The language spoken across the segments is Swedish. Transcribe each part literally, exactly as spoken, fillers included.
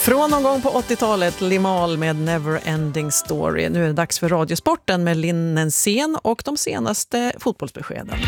Från någon gång på åttiotalet, Limahl med Never Ending Story. Nu är det dags för Radiosporten med Linn Nensén och de senaste fotbollsbeskeden.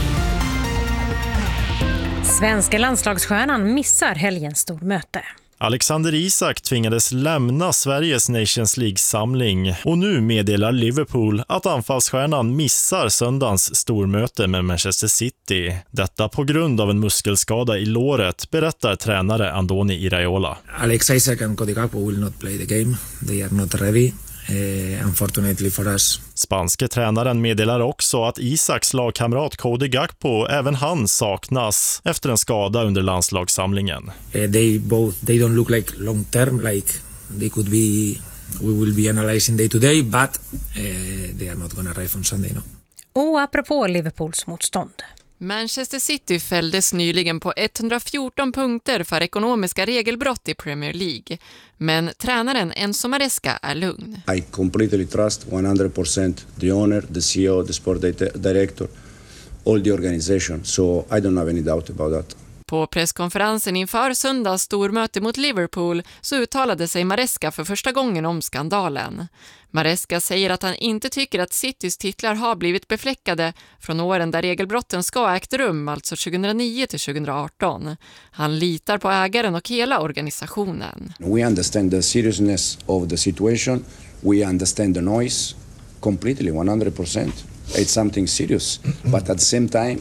Svenska landslagsstjärnan missar helgens stormöte. Alexander Isak tvingades lämna Sveriges Nations League-samling och nu meddelar Liverpool att anfallsstjärnan missar söndagens stormöte med Manchester City. Detta på grund av en muskelskada i låret, berättar tränare Andoni Iraola. Alex Isak and Cody Gakpo will not play the game. They are not ready. Uh, unfortunately for us. Spanske tränaren meddelar också att Isaks lagkamrat Cody Gakpo, även han saknas efter en skada under landslagssamlingen. Uh, they both they don't look like long term, like they could be. We will be analyzing day to day, but uh, they are not going to arrive on Sunday. No. Och apropå Liverpools motstånd. Manchester City fälldes nyligen på etthundrafjorton punkter för ekonomiska regelbrott i Premier League. Men tränaren Enzo Maresca är lugn. I completely trust one hundred percent the owner, the C E O, the sport director, all the organization. So I don't have any doubt about that. På presskonferensen inför söndags stormöte mot Liverpool så uttalade sig Maresca för första gången om skandalen. Maresca säger att han inte tycker att Citys titlar har blivit befläckade från åren där regelbrotten ska ha ägt rum, alltså tjugohundranio till tjugohundraarton. Han litar på ägaren och hela organisationen. We understand the seriousness of the situation. We understand the noise completely, one hundred percent. It's something serious. But at the same time,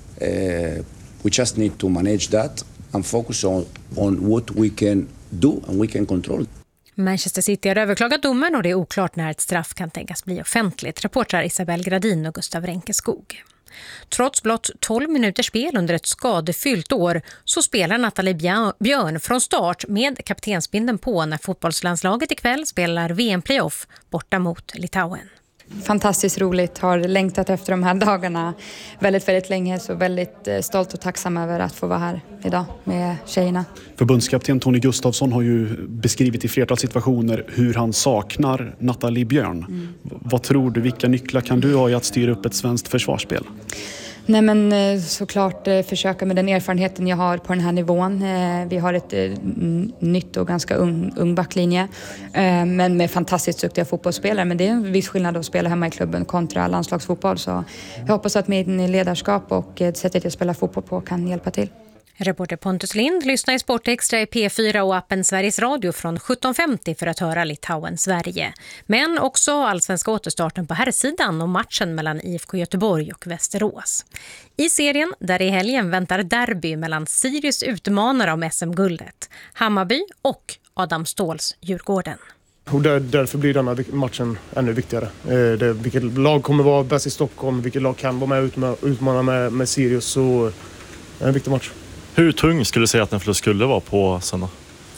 uh, we just need to manage that and focus on, on what we can do and we can control. Manchester City har överklagat domen och det är oklart när ett straff kan tänkas bli offentligt, reportrar Isabel Gradin och Gustav Renkeskog. Trots blott tolv minuters spel under ett skadefyllt år så spelar Nathalie Björn från start med kaptensbindeln på när fotbollslandslaget ikväll spelar V M-playoff borta mot Litauen. Fantastiskt roligt, har längtat efter de här dagarna väldigt, väldigt länge, så väldigt stolt och tacksam över att få vara här idag med tjejerna. Förbundskapten Tony Gustafsson har ju beskrivit i flertal situationer hur han saknar Nathalie Björn. Mm. Vad tror du, vilka nycklar kan du ha i att styra upp ett svenskt försvarsspel? Nej men såklart försöka med den erfarenheten jag har på den här nivån. Vi har ett nytt och ganska ung, ung backlinje, men med fantastiskt duktiga fotbollsspelare. Men det är en viss skillnad att spela hemma i klubben kontra landslagsfotboll. Så jag hoppas att min ledarskap och sättet jag spelar fotboll på kan hjälpa till. Reporter Pontus Lind lyssnar i Sportextra i P fyra och appen Sveriges Radio från sjutton femtio för att höra Litauen-Sverige. Men också allsvenska återstarten på herrsidan och matchen mellan I F K Göteborg och Västerås. I serien där i helgen väntar derby mellan Sirius utmanare om S M-guldet, Hammarby och Adam Ståhls Djurgården. Och där, därför blir denna matchen ännu viktigare. Eh, det, vilket lag kommer vara bäst i Stockholm, vilket lag kan vara med och utmana med, med Sirius, så är det en viktig match. Hur tung skulle du säga att den förlust skulle vara på söndag?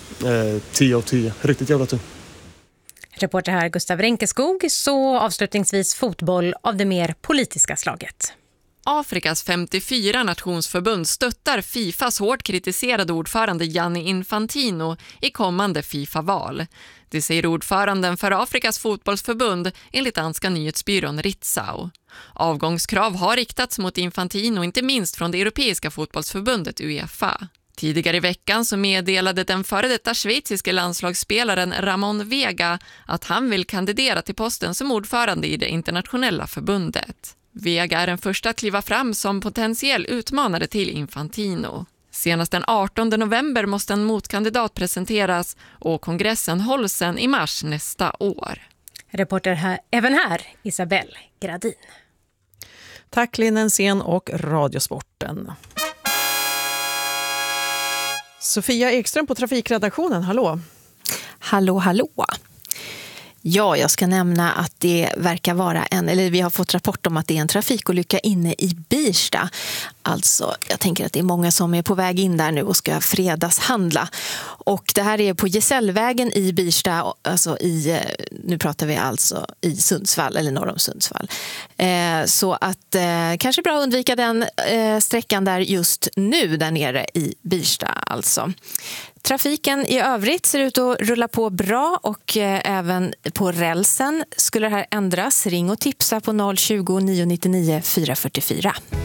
Eh, tio av tio. Riktigt jävla tung. Reporter här Gustav Renkeskog, så avslutningsvis fotboll av det mer politiska slaget. Afrikas femtiofyra nationsförbund stöttar Fifas hårt kritiserade ordförande Gianni Infantino i kommande FIFA-val. Det säger ordföranden för Afrikas fotbollsförbund enligt danska nyhetsbyrån Ritzau. Avgångskrav har riktats mot Infantino, inte minst från det europeiska fotbollsförbundet UEFA. Tidigare i veckan så meddelade den före detta schweiziske landslagsspelaren Ramon Vega att han vill kandidera till posten som ordförande i det internationella förbundet. Vega är den första att kliva fram som potentiell utmanare till Infantino. Senast den artonde november måste en motkandidat presenteras och kongressen hålls sen i mars nästa år. Reporter här, även här Isabel Gradin. Tack Linn Nensén och Radiosporten. Sofia Ekström på Trafikredaktionen, hallå. Hallå, hallå. Ja, jag ska nämna att det verkar vara en, eller vi har fått rapport om att det är en trafikolycka inne i Birsta. Alltså, jag tänker att det är många som är på väg in där nu och ska fredagshandla. Och det här är på Gesällvägen i Birsta, alltså i, nu pratar vi alltså i Sundsvall, eller norr om Sundsvall. Eh, så att eh, kanske bra att undvika den eh, sträckan där just nu, där nere i Birsta alltså. Trafiken i övrigt ser ut att rulla på bra och eh, även på rälsen. Skulle det här ändras, ring och tipsa på noll tjugo, nio nio nio, fyra fyra fyra.